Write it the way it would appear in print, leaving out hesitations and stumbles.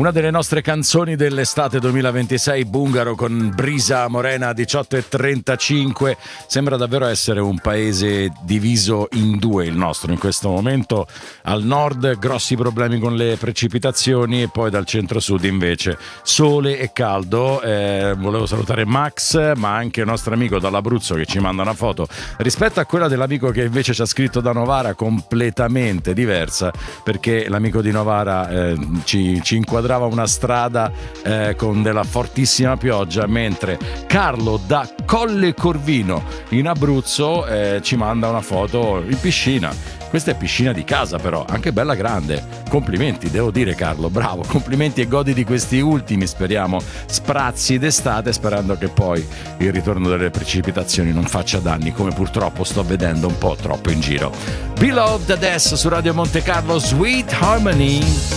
Una delle nostre canzoni dell'estate 2026, Bungaro con Brisa Morena 18:35. Sembra davvero essere un paese diviso in due il nostro in questo momento. Al nord grossi problemi con le precipitazioni e poi dal centro-sud invece sole e caldo. Volevo salutare Max, ma anche il nostro amico dall'Abruzzo che ci manda una foto rispetto a quella dell'amico che invece ci ha scritto da Novara, completamente diversa, perché l'amico di Novara ci inquadrava una strada con della fortissima pioggia, mentre Carlo da Colle Corvino in Abruzzo ci manda una foto in piscina. Questa è piscina di casa, però anche bella grande. Complimenti, devo dire, Carlo, bravo, complimenti e godi di questi ultimi, speriamo, sprazzi d'estate, sperando che poi il ritorno delle precipitazioni non faccia danni, come purtroppo sto vedendo un po' troppo in giro. Beloved adesso su Radio Monte Carlo, Sweet Harmony.